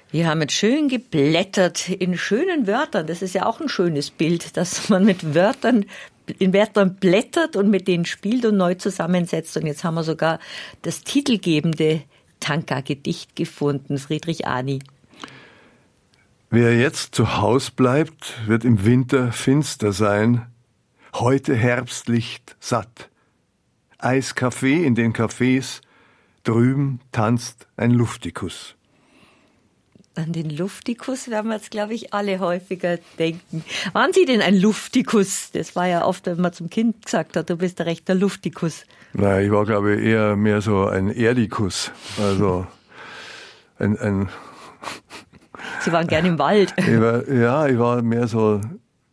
Wir haben jetzt schön geblättert in schönen Wörtern. Das ist ja auch ein schönes Bild, dass man mit Wörtern blättert und mit denen spielt und neu zusammensetzt. Und jetzt haben wir sogar das titelgebende Tanka-Gedicht gefunden, Friedrich Ani. Wer jetzt zu Haus bleibt, wird im Winter finster sein. Heute Herbstlicht satt. Eiskaffee in den Cafés. Drüben tanzt ein Luftikus. An den Luftikus werden wir jetzt, glaube ich, alle häufiger denken. Waren Sie denn ein Luftikus? Das war ja oft, wenn man zum Kind gesagt hat, du bist ein rechter Luftikus. Nein, ich war, glaube ich, eher mehr so ein Erdikus. Also ein Sie waren gern im Wald. Ich war mehr so,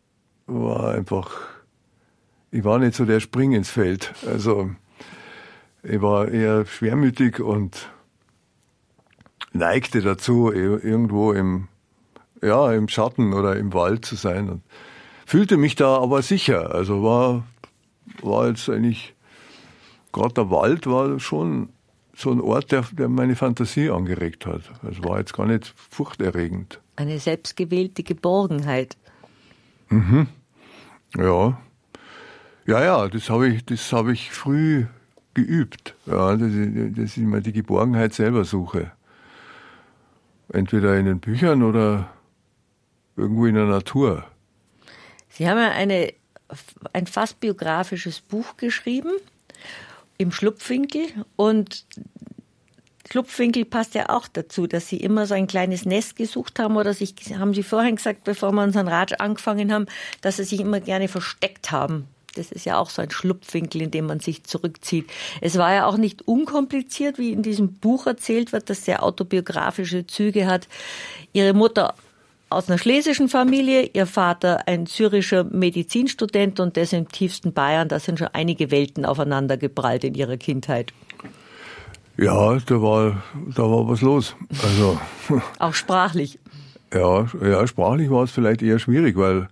ich war nicht so der Spring ins Feld. Also ich war eher schwermütig und neigte dazu, irgendwo im Schatten oder im Wald zu sein und fühlte mich da aber sicher. Also war jetzt eigentlich, gerade der Wald war schon so ein Ort, der meine Fantasie angeregt hat. Es war jetzt gar nicht furchterregend. Eine selbstgewählte Geborgenheit. Mhm. Ja. Ja, das habe ich früh geübt. Ja, dass ich immer die Geborgenheit selber suche. Entweder in den Büchern oder irgendwo in der Natur. Sie haben ja ein fast biografisches Buch geschrieben, im Schlupfwinkel. Und Schlupfwinkel passt ja auch dazu, dass Sie immer so ein kleines Nest gesucht haben. Oder haben Sie vorhin gesagt, bevor wir unseren Ratsch angefangen haben, dass Sie sich immer gerne versteckt haben. Das ist ja auch so ein Schlupfwinkel, in dem man sich zurückzieht. Es war ja auch nicht unkompliziert, wie in diesem Buch erzählt wird, das sehr autobiografische Züge hat. Ihre Mutter aus einer schlesischen Familie, ihr Vater ein syrischer Medizinstudent und das im tiefsten Bayern. Da sind schon einige Welten aufeinander geprallt in ihrer Kindheit. Ja, da war was los. Also auch sprachlich. Ja, sprachlich war es vielleicht eher schwierig, weil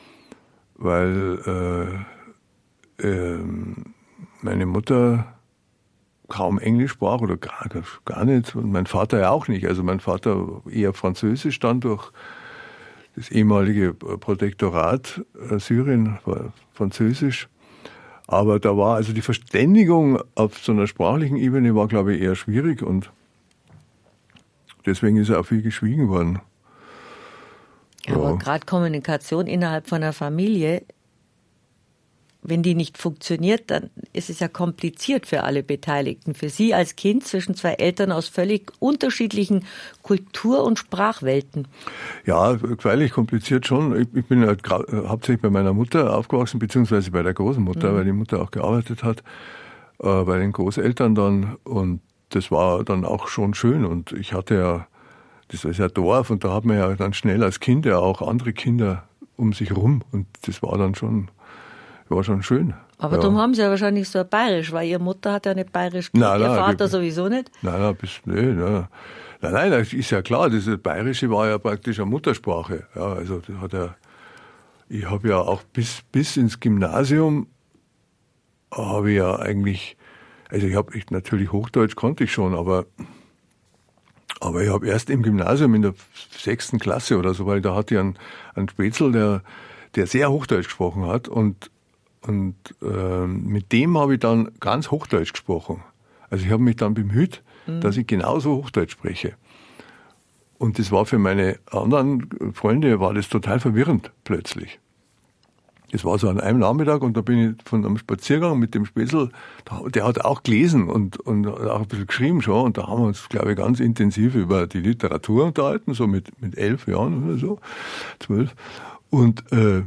meine Mutter kaum Englisch sprach oder gar nicht und mein Vater ja auch nicht. Also mein Vater eher Französisch dann durch das ehemalige Protektorat Syrien war Französisch. Aber da war also die Verständigung auf so einer sprachlichen Ebene war, glaube ich, eher schwierig und deswegen ist auch viel geschwiegen worden. Ja. Aber gerade Kommunikation innerhalb von einer Familie, wenn die nicht funktioniert, dann ist es ja kompliziert für alle Beteiligten. Für Sie als Kind zwischen zwei Eltern aus völlig unterschiedlichen Kultur- und Sprachwelten. Ja, freilich kompliziert schon. Ich bin halt hauptsächlich bei meiner Mutter aufgewachsen, beziehungsweise bei der Großmutter, weil die Mutter auch gearbeitet hat, bei den Großeltern dann. Und das war dann auch schon schön. Und ich hatte ja, das ist ja Dorf, und da hat man ja dann schnell als Kind ja auch andere Kinder um sich rum. Und das war dann schon... War schon schön. Aber darum haben Sie ja wahrscheinlich so ein Bayerisch, weil Ihre Mutter hat ja nicht Bayerisch geredet, Ihr Vater sowieso nicht. Nein, das ist ja klar, das Bayerische war ja praktisch eine Muttersprache. Ja, also das hat ja, ich habe ja auch bis ins Gymnasium habe ich ja eigentlich, also natürlich Hochdeutsch konnte ich schon, aber ich habe erst im Gymnasium in der 6. Klasse oder so, weil da hatte ich einen Spätzl, der sehr Hochdeutsch gesprochen hat und mit dem habe ich dann ganz Hochdeutsch gesprochen. Also ich habe mich dann bemüht, dass ich genauso Hochdeutsch spreche. Und das war für meine anderen Freunde, war das total verwirrend plötzlich. Das war so an einem Nachmittag und da bin ich von einem Spaziergang mit dem Spätzl, der hat auch gelesen und auch ein bisschen geschrieben schon. Und da haben wir uns, glaube ich, ganz intensiv über die Literatur unterhalten, so mit 11 Jahren oder so, 12. Und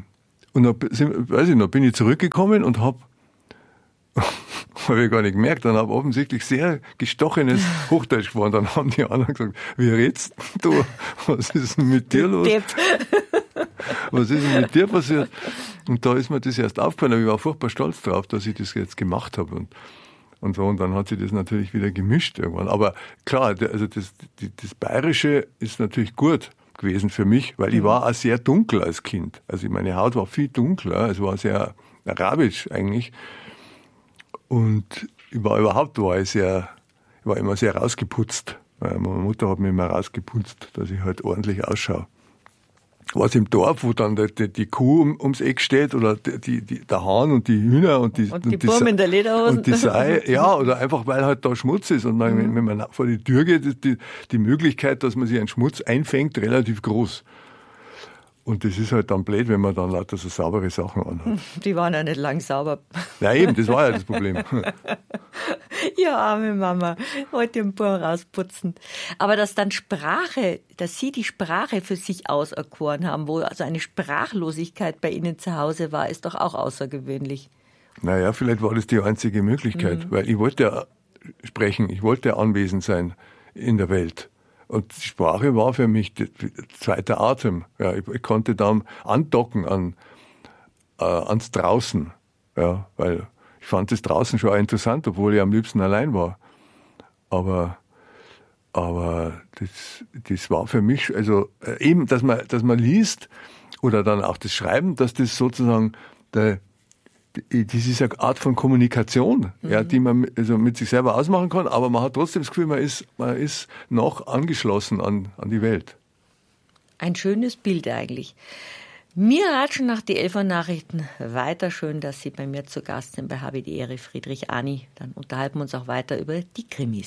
dann bin ich zurückgekommen und habe ich gar nicht gemerkt, dann habe offensichtlich sehr gestochenes Hochdeutsch gesprochen. Dann haben die anderen gesagt, wie redst du? Was ist denn mit dir los? Was ist denn mit dir passiert? Und da ist mir das erst aufgefallen, aber ich war furchtbar stolz drauf, dass ich das jetzt gemacht habe und so. Und dann hat sich das natürlich wieder gemischt irgendwann. Aber klar, also das Bayerische ist natürlich gut gewesen für mich, weil ich war auch sehr dunkel als Kind. Also meine Haut war viel dunkler, also war sehr arabisch eigentlich. Und ich war immer sehr rausgeputzt. Meine Mutter hat mich immer rausgeputzt, dass ich halt ordentlich ausschaue. Was im Dorf, wo dann die Kuh ums Eck steht oder der Hahn und die Hühner und die Burm in der Lederhosen. Und die Sei, ja, oder einfach weil halt da Schmutz ist. Und wenn man vor die Tür geht, ist die Möglichkeit, dass man sich einen Schmutz einfängt, relativ groß. Und das ist halt dann blöd, wenn man dann lauter so saubere Sachen anhat. Die waren ja nicht lang sauber. Ja eben, das war ja das Problem. Ja, arme Mama, wollte den Burm rausputzen. Aber dass Sie die Sprache für sich auserkoren haben, wo also eine Sprachlosigkeit bei Ihnen zu Hause war, ist doch auch außergewöhnlich. Naja, vielleicht war das die einzige Möglichkeit, weil ich wollte ja sprechen, ich wollte ja anwesend sein in der Welt. Und die Sprache war für mich zweiter Atem. Ja, ich konnte dann andocken ans Draußen, ja, weil ich fand das draußen schon auch interessant, obwohl ich am liebsten allein war. Aber das war für mich, also eben, dass man liest oder dann auch das Schreiben, dass das sozusagen das ist eine Art von Kommunikation, ja, die man also mit sich selber ausmachen kann, aber man hat trotzdem das Gefühl, man ist noch angeschlossen an die Welt. Ein schönes Bild eigentlich. Mir ratschen nach die 11 Uhr Nachrichten weiter. Schön, dass Sie bei mir zu Gast sind bei Habe die Ehre, Friedrich Ani. Dann unterhalten wir uns auch weiter über die Krimis.